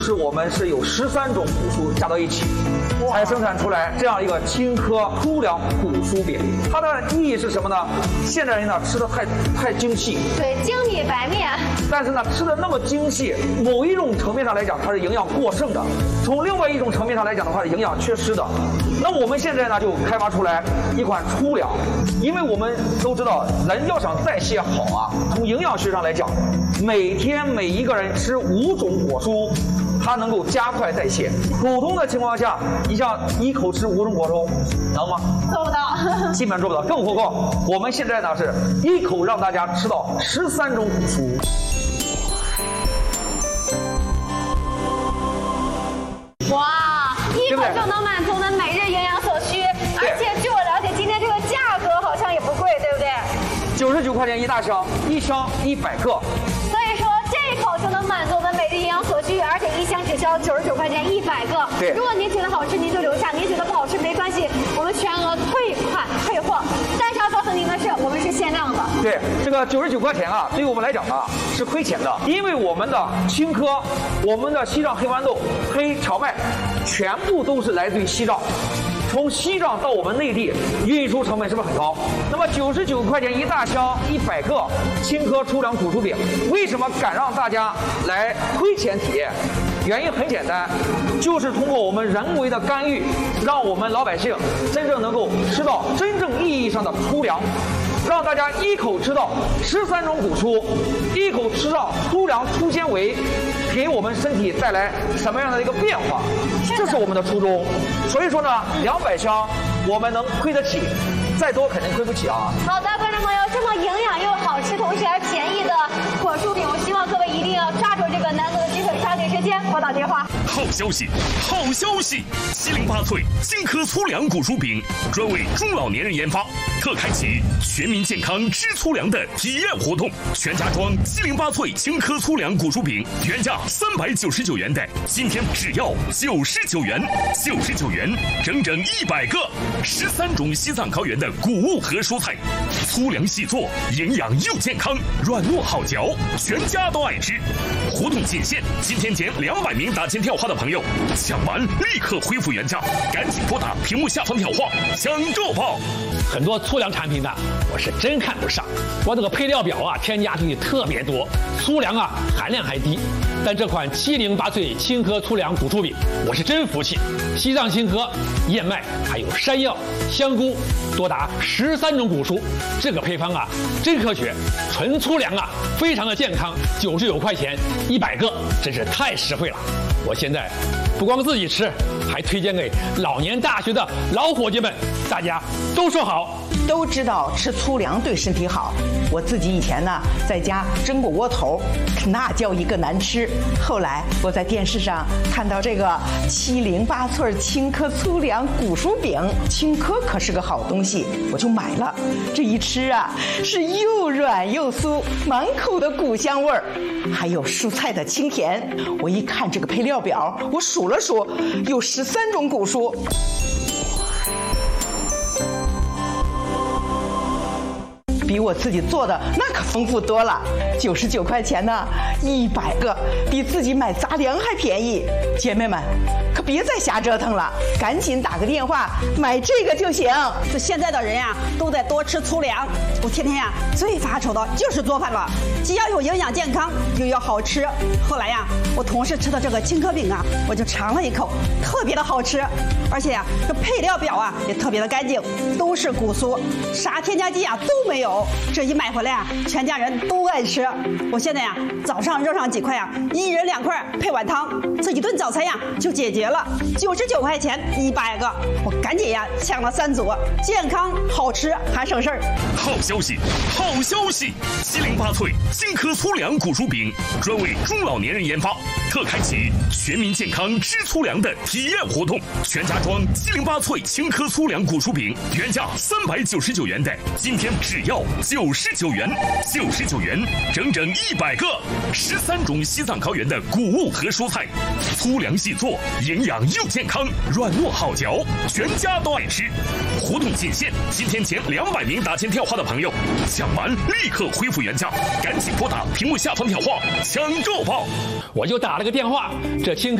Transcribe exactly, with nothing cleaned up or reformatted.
是我们是有十三种谷蔬加到一起，才生产出来这样一个青稞粗粮谷蔬饼。它的意义是什么呢？现代人呢吃的太太精细， 对，精米白面。 但是呢吃的那么精细，某一种层面上来讲，它是营养过剩的；从另外一种层面上来讲的话，是营养缺失的。那我们现在呢就开发出来一款粗粮，因为我们都知道，人要想代谢好啊，从营养学上来讲，每天每一个人吃五种果蔬。它能够加快代谢。普通的情况下，你像一口吃五种果蔬，能吗？ 做不到， 基本做不到。更何况我们现在呢是一口让大家吃到十三种谷蔬。 哇，一口就能满足我们每日营养所需，而且据我了解，今天这个价格好像也不贵，对不对？ 九十九块钱一大箱，一箱一百个。 所以说这一口就能满足我们每日营养所需，而且一箱只需要九十九块钱一百个。 对， 如果您觉得好吃，您就留下；您觉得不好吃没关系，我们全额退款退货。但是要告诉您的是，我们是限量的。 对，这个九十九块钱啊，对于我们来讲啊是亏钱的，因为我们的青稞、我们的西藏黑豌豆、黑荞麦，全部都是来自于西藏。从西藏到我们内地，运输成本是不是很高？那么九十九块钱一大箱，一百个青稞粗粮谷蔬饼，为什么敢让大家来亏钱体验？原因很简单，就是通过我们人为的干预，让我们老百姓真正能够吃到真正意义上的粗粮，让大家一口吃到十三种谷蔬，一口吃到粗粮粗纤维，给我们身体带来什么样的一个变化？这是我们的初衷。所以说呢，两百箱我们能亏得起，再多肯定亏不起啊。 好的，观众朋友，这么营养又好吃，同时还便宜的果蔬饼，我希望各位一定要抓住这个难得的机会，抓紧时间拨打电话。 好消息，好消息！七零八脆青稞粗粮谷蔬饼专为中老年人研发，特开启全民健康吃粗粮的体验活动。全家装七零八脆青稞粗粮谷蔬饼，原价三百九十九元的，今天只要九十九元，九十九元，整整一百个，十三种西藏高原的谷物和蔬菜，粗粮细做，营养又健康，软糯好嚼，全家都爱吃。活动仅限今天前两百名打进电话的朋友，抢完立刻恢复原价，赶紧拨打屏幕下方电话抢购报。 很多粗粮产品呢，我是真看不上，光这个配料表啊，添加东西特别多，粗粮啊含量还低。但这款七零八脆青稞粗粮谷蔬饼，我是真服气。西藏青稞、燕麦还有山药、香菇，多达十三种谷蔬，这个配方啊真科学，纯粗粮啊，非常的健康。九十九块钱一百个，真是太实惠了。我现在不光自己吃，还推荐给老年大学的老伙计们，大家都说好。 都知道吃粗粮对身体好，我自己以前呢在家蒸过窝头，那叫一个难吃。后来我在电视上看到这个七零八脆青稞粗粮谷蔬饼，青稞可是个好东西，我就买了。这一吃啊，是又软又酥，满口的谷香味儿，还有蔬菜的清甜。我一看这个配料表，我数了数，有十三种谷蔬。比我自己做的那可丰富多了，九十九块钱呢，一百个，比自己买杂粮还便宜。姐妹们，可别再瞎折腾了，赶紧打个电话买这个就行。 这现在的人呀，都得多吃粗粮。我天天呀最发愁的就是做饭了，既要有营养健康，又要好吃。后来呀，我同事吃的这个青稞饼啊，我就尝了一口，特别的好吃，而且呀，这配料表啊也特别的干净，都是谷蔬，啥添加剂啊都没有。这一买回来啊，全家人都爱吃。我现在呀，早上热上几块呀，一人两块配碗汤，这一顿早餐呀就解决了。九十九块钱一百个，我赶紧呀抢了三组，健康好吃还省事儿。 好消息，好消息！七零八脆青稞粗粮谷蔬饼专为中老年人研发，特开启全民健康吃粗粮的体验活动。全家装七零八脆青稞粗粮谷蔬饼，原价三百九十九元的，今天只要九十九元，九十九元，整整一百个，十三种西藏高原的谷物和蔬菜， 粗粮细做，营养又健康，软糯好嚼，全家都爱吃。活动仅限今天前两百名打进电话的朋友，抢完立刻恢复原价，赶紧拨打屏幕下方电话抢购报。 我就打了个电话，这青稞